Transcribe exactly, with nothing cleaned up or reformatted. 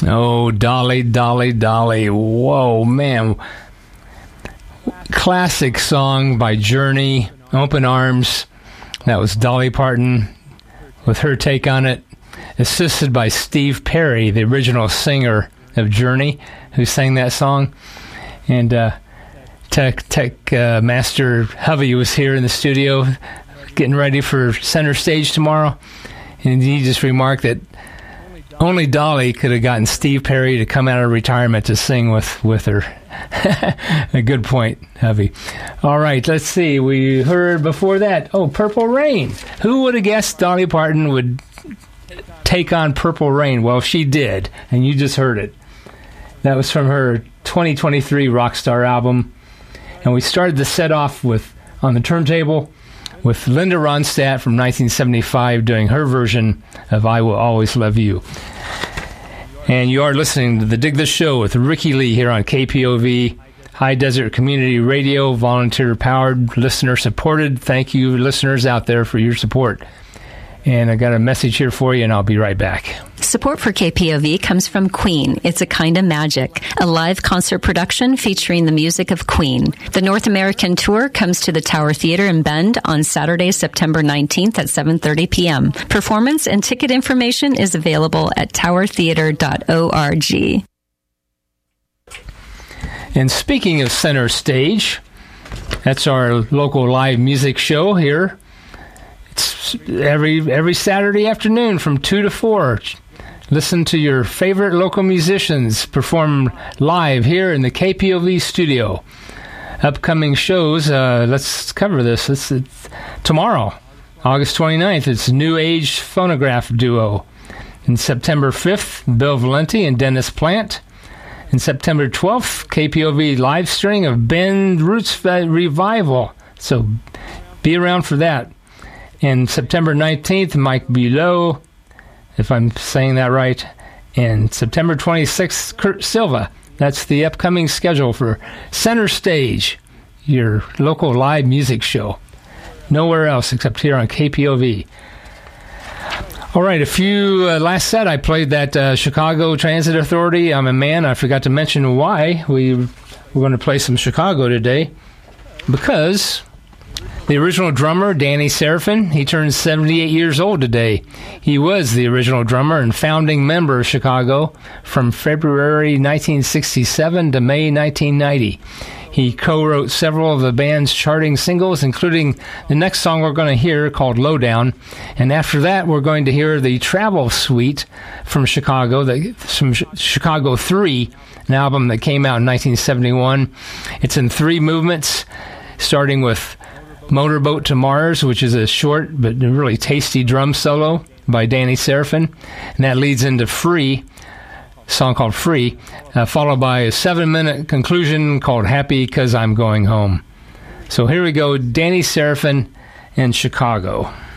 Oh, Dolly, Dolly, Dolly. Whoa, man. Classic song by Journey, Open Arms. That was Dolly Parton with her take on it, assisted by Steve Perry, the original singer of Journey, who sang that song. And uh, Tech, tech uh, Master Hovey was here in the studio getting ready for center stage tomorrow. And he just remarked that only Dolly could have gotten Steve Perry to come out of retirement to sing with, with her. A good point, Hovey. All right, let's see. We heard before that, oh, Purple Rain. Who would have guessed Dolly Parton would take on Purple Rain? Well, she did, and you just heard it. That was from her twenty twenty-three Rockstar album. And we started the set off with on the turntable with Linda Ronstadt from nineteen seventy-five doing her version of I Will Always Love You. And you are listening to the Dig the Show with Ricky Lee here on K P O V, High Desert Community Radio, volunteer-powered, listener-supported. Thank you, listeners out there, for your support. And I got a message here for you, and I'll be right back. Support for K P O V comes from Queen. It's a Kind of Magic, a live concert production featuring the music of Queen. The North American tour comes to the Tower Theater in Bend on Saturday, September nineteenth at seven thirty p.m. Performance and ticket information is available at tower theater dot org. And speaking of Center Stage, that's our local live music show here. It's every every Saturday afternoon from two to four. Listen to your favorite local musicians perform live here in the K P O V studio. Upcoming shows, uh, let's cover this. It's, it's tomorrow, August twenty-ninth, it's New Age Phonograph Duo. And September fifth, Bill Valenti and Dennis Plant. And September twelfth, K P O V live stream of Bend Roots Revival. So be around for that. And September nineteenth, Mike Below, if I'm saying that right. And September twenty-sixth, Kurt Silva. That's the upcoming schedule for Center Stage, your local live music show. Nowhere else except here on K P O V. All right, a few, uh, last set I played that uh, Chicago Transit Authority, I'm a Man. I forgot to mention why we we're going to play some Chicago today. Because the original drummer, Danny Serafin, he turned seventy-eight years old today. He was the original drummer and founding member of Chicago from February nineteen sixty-seven to May nineteen ninety. He co-wrote several of the band's charting singles, including the next song we're going to hear called Lowdown. And after that, we're going to hear the Travel Suite from Chicago, the, from Chicago three, an album that came out in nineteen seventy-one. It's in three movements, starting with Motorboat to Mars, which is a short but really tasty drum solo by Danny Serafin. And that leads into Free, a song called Free, uh, followed by a seven-minute conclusion called Happy 'Cause I'm Going Home. So here we go, Danny Serafin in Chicago.